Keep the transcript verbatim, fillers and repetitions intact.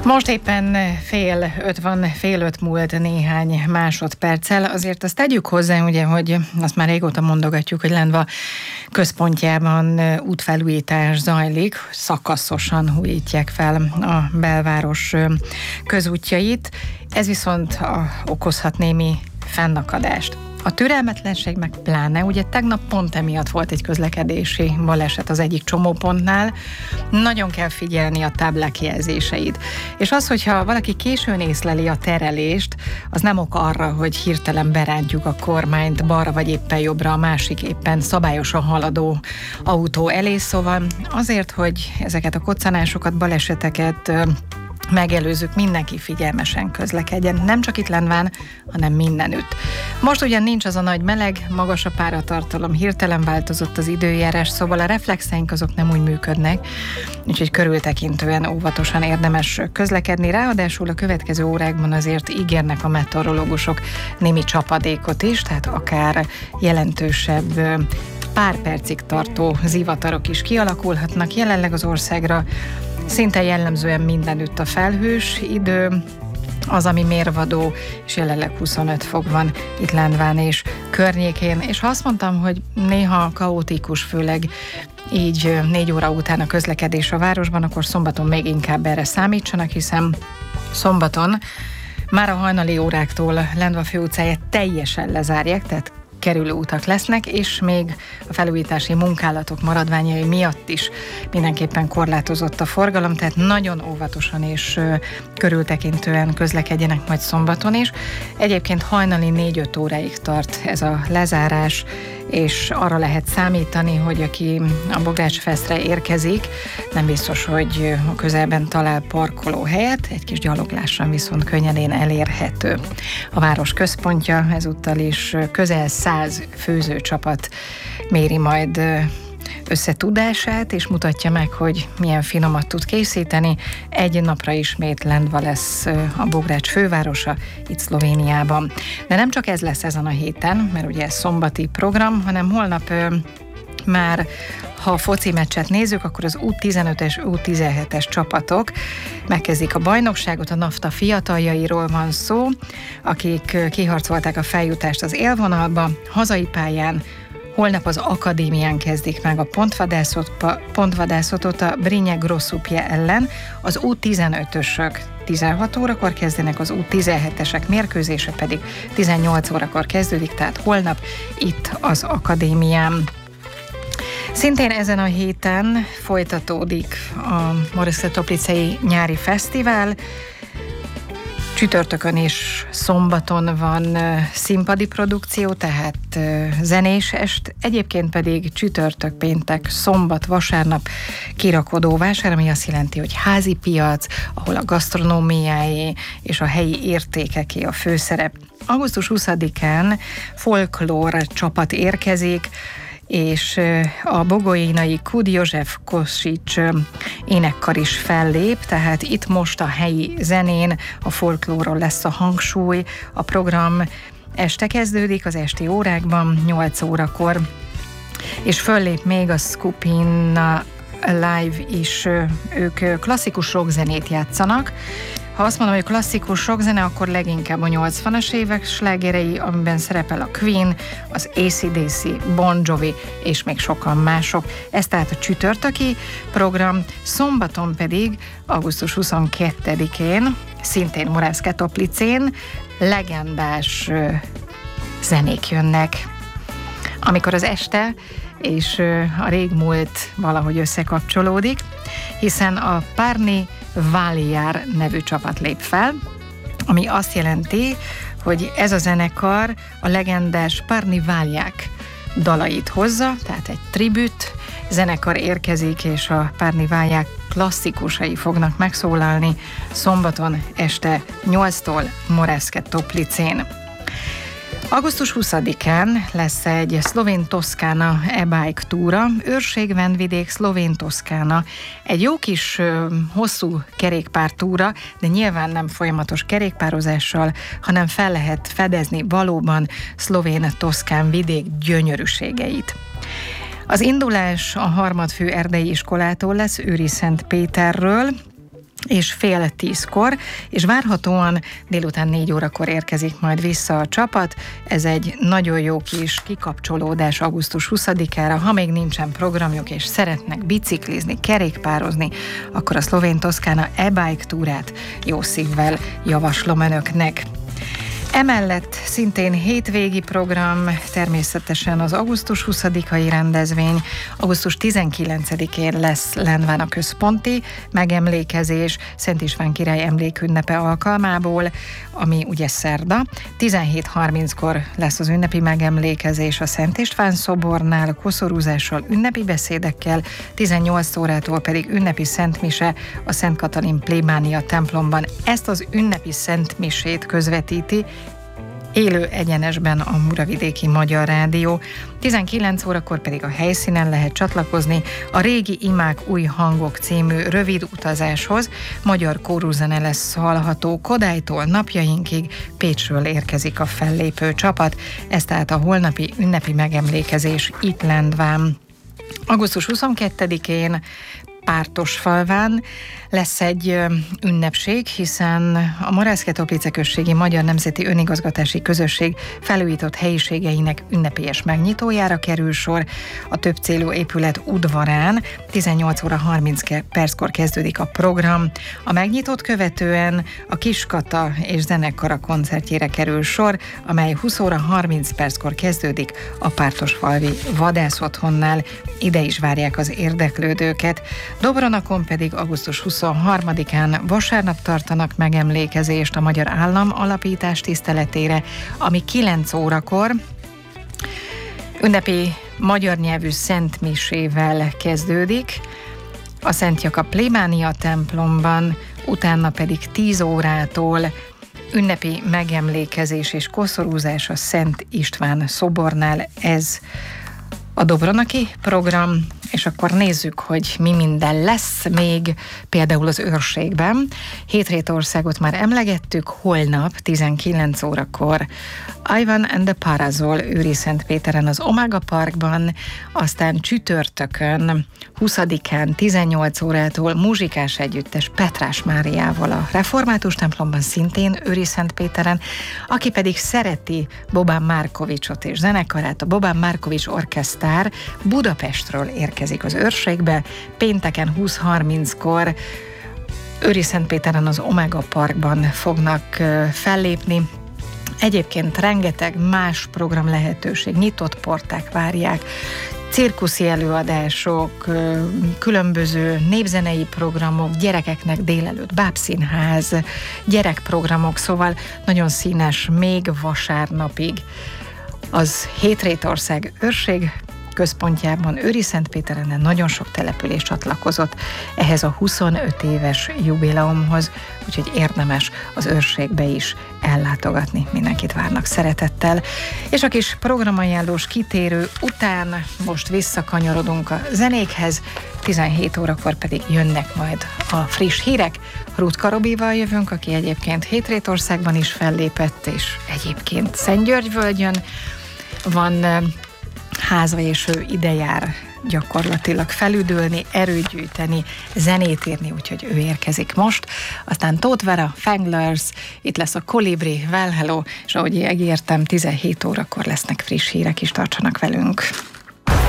Most éppen fél öt van, fél öt múlt néhány másodperccel. Azért azt tegyük hozzá, ugye, hogy azt már régóta mondogatjuk, hogy Lendva központjában útfelújítás zajlik, szakaszosan újítják fel a belváros közútjait. Ez viszont a, okozhat némi fennakadást. A türelmetlenség meg pláne, ugye tegnap pont emiatt volt egy közlekedési baleset az egyik csomópontnál. Nagyon kell figyelni a táblák jelzéseit. És az, hogyha valaki későn észleli a terelést, az nem ok arra, hogy hirtelen berántjuk a kormányt balra vagy éppen jobbra a másik éppen szabályosan haladó autó elé. Szóval azért, hogy ezeket a koccanásokat, baleseteket megelőzzük, mindenki figyelmesen közlekedjen, nem csak itt Lendván, hanem mindenütt. Most ugyan nincs az a nagy meleg, magas a páratartalom, hirtelen változott az időjárás, szóval a reflexeink azok nem úgy működnek, úgyhogy körültekintően óvatosan érdemes közlekedni. Ráadásul a következő órákban azért ígérnek a meteorológusok némi csapadékot is, tehát akár jelentősebb, pár percig tartó zivatarok is kialakulhatnak. Jelenleg az országra szinte jellemzően mindenütt a felhős idő, az, ami mérvadó, és jelenleg huszonöt fok van itt Lendván és környékén. És ha azt mondtam, hogy néha kaotikus, főleg így négy óra után a közlekedés a városban, akkor szombaton még inkább erre számítsanak, hiszen szombaton már a hajnali óráktól Lendva főutcáját teljesen lezárják, tehát kerülőutak lesznek, és még a felújítási munkálatok maradványai miatt is mindenképpen korlátozott a forgalom, tehát nagyon óvatosan és körültekintően közlekedjenek majd szombaton is. Egyébként hajnali négy-öt óráig tart ez a lezárás, és arra lehet számítani, hogy aki a Bográcsfesztre érkezik, nem biztos, hogy a közelben talál parkolóhelyet, egy kis gyaloglással viszont könnyedén elérhető. A város központja ezúttal is közel száz főzőcsapat méri majd összetudását, és mutatja meg, hogy milyen finomat tud készíteni. Egy napra ismét Lendva lesz a Bogrács fővárosa, itt Szlovéniában. De nem csak ez lesz ezen a héten, mert ugye ez szombati program, hanem holnap már, ha a foci meccset nézzük, akkor az U tizenötös, U tizenhetes csapatok megkezdik a bajnokságot, a NAFTA fiataljairól van szó, akik kiharcolták a feljutást az élvonalba, hazai pályán. Holnap az akadémián kezdik meg a pontvadászott, pontvadászatot a Brinje Grossupje ellen, az U tizenötösök tizenhat órakor kezdenek, az U tizenhetesek mérkőzése pedig tizennyolc órakor kezdődik, tehát holnap itt az akadémián. Szintén ezen a héten folytatódik a Moravszk-Toplicei nyári fesztivál. Csütörtökön és szombaton van színpadi produkció, tehát zenés est, egyébként pedig csütörtök, péntek, szombat, vasárnap kirakodó vásár, ami azt jelenti, hogy házi piac, ahol a gasztronómiáé és a helyi értékeké a főszerep. augusztus huszadikán folklór csapat érkezik, és a bogoinai Kud József Kosics énekkar is fellép, tehát itt most a helyi zenén, a folklórról lesz a hangsúly. A program este kezdődik, az esti órákban, nyolc órakor, és föllép még a Skupina Live is, ők klasszikus rockzenét játszanak. Ha azt mondom, hogy klasszikus rockzene, akkor leginkább a nyolcvanas évek slágerei, amiben szerepel a Queen, az á cé dé cé, Bon Jovi és még sokan mások. Ez tehát a csütörtöki program, szombaton pedig augusztus huszonkettedikén, szintén Moravszk-Toplicén legendás zenék jönnek, amikor az este és a régmúlt valahogy összekapcsolódik, hiszen a Párni Váliár nevű csapat lép fel, ami azt jelenti, hogy ez a zenekar a legendás Párni Váliák dalait hozza, tehát egy tribüt zenekar érkezik, és a Párni Váliák klasszikusai fognak megszólalni szombaton este nyolctól Moravszk-Toplicén. augusztus huszadikán lesz egy szlovén Toszkána e-bike túra, Őrség-Vendvidék, szlovén Toszkána. Egy jó kis hosszú kerékpártúra, de nyilván nem folyamatos kerékpározással, hanem fel lehet fedezni valóban szlovén Toszkán vidék gyönyörűségeit. Az indulás a harmadfő erdei iskolától lesz, Őriszentpéterről, és fél tízkor, és várhatóan délután négy órakor érkezik majd vissza a csapat. Ez egy nagyon jó kis kikapcsolódás augusztus huszadikára. Ha még nincsen programjuk, és szeretnek biciklizni, kerékpározni, akkor a szlovén Toszkána e-bike túrát jó szívvel javaslom önöknek. Emellett szintén hétvégi program, természetesen az augusztus huszadikai rendezvény. augusztus tizenkilencedikén lesz Lendván a központi megemlékezés Szent István király emlékünnepe alkalmából, ami ugye szerda. tizenhét harminckor lesz az ünnepi megemlékezés a Szent István szobornál, koszorúzással, ünnepi beszédekkel, tizennyolc órától pedig ünnepi szentmise a Szent Katalin plébánia templomban. Ezt az ünnepi szentmisét közvetíti élő egyenesben a Muravidéki Magyar Rádió. tizenkilenc órakor pedig a helyszínen lehet csatlakozni a Régi imák, új hangok című rövid utazáshoz. Magyar kóruzene lesz hallható Kodálytól napjainkig, Pécsről érkezik a fellépő csapat. Ez tehát a holnapi ünnepi megemlékezés itt Lendván. augusztus huszonkettedikén Pártosfalván lesz egy ünnepség, hiszen a Morászke-Toplice községi Magyar Nemzeti Önigazgatási Közösség felújított helyiségeinek ünnepélyes megnyitójára kerül sor. A többcélú épület udvarán tizennyolc óra harminc perckor kezdődik a program. A megnyitót követően a Kiskata és zenekara koncertjére kerül sor, amely húsz óra harminc perckor kezdődik a Pártosfalvi Vadászotthonnál. Ide is várják az érdeklődőket. Dobronakon pedig augusztus huszonharmadikán vasárnap tartanak megemlékezést a Magyar Állam alapítás tiszteletére, ami kilenc órakor ünnepi magyar nyelvű szentmisével kezdődik a Szent Jakab plébánia templomban, utána pedig tíz órától ünnepi megemlékezés és koszorúzás a Szent István szobornál. Ez a dobronaki program, és akkor nézzük, hogy mi minden lesz még például az Őrségben. Hétrétországot már emlegettük, holnap tizenkilenc órakor Ivan and the Parazol Őriszentpéteren az Omega Parkban, aztán csütörtökön huszadikán tizennyolc órától muzsikás együttes Petrás Máriával a Református templomban, szintén Őriszentpéteren. Aki pedig szereti Bobán Márkovicsot és zenekarát, a Bobán Márkovics Orkesztár Budapestről érkezik az Őrségbe, pénteken húsz harminckor Őriszentpéteren az Omega Parkban fognak fellépni. Egyébként rengeteg más program lehetőség, nyitott porták várják, cirkuszi előadások, különböző népzenei programok, gyerekeknek délelőtt bábszínház, gyerekprogramok, szóval nagyon színes még vasárnapig. Az Hétrétország Őrség központjában, Őriszentpéteren nagyon sok település csatlakozott ehhez a huszonöt éves jubileumhoz, úgyhogy érdemes az Őrségbe is ellátogatni. Mindenkit várnak szeretettel. És a kis programajánlós kitérő után most visszakanyarodunk a zenékhez, tizenhét órakor pedig jönnek majd a friss hírek. Rutka Robival jövünk, aki egyébként Hétrétországban is fellépett, és egyébként Szentgyörgyvölgyön van háza, és ő ide jár gyakorlatilag felüdülni, erőt gyűjteni, zenét írni, úgyhogy ő érkezik most. Aztán Tóth Vera, Fanglers, itt lesz a Kolibri, Well Hello, és ahogy ígértem, tizenhét órakor lesznek friss hírek is, tartsanak velünk.